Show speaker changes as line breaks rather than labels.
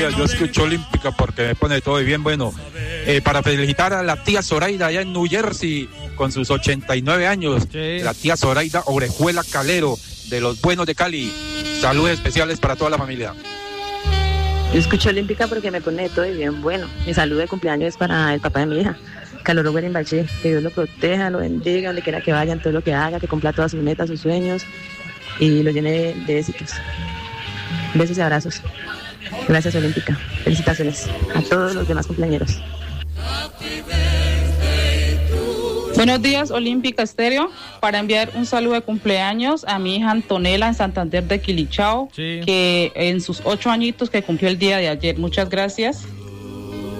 Yo escucho Olímpica porque me pone todo y bien bueno. Para felicitar a la tía Zoraida allá en New Jersey con sus 89 años. Sí. La tía Zoraida Orejuela Calero de los Buenos de Cali. Saludos especiales para toda la familia.
Yo escucho Olímpica porque me pone todo y bien bueno. Mi saludo de cumpleaños es para el papá de mi hija, Carlos Robert Imbaché. Que Dios lo proteja, lo bendiga, donde quiera que vaya, en todo lo que haga, que cumpla todas sus metas, sus sueños y lo llene de éxitos. Besos y abrazos. Gracias, Olímpica. Felicitaciones a todos los demás cumpleañeros.
Buenos días, Olímpica Estéreo. Para enviar un saludo de cumpleaños a mi hija Antonella en Santander de Quilichao, que en sus 8 añitos que cumplió el día de ayer. Muchas gracias.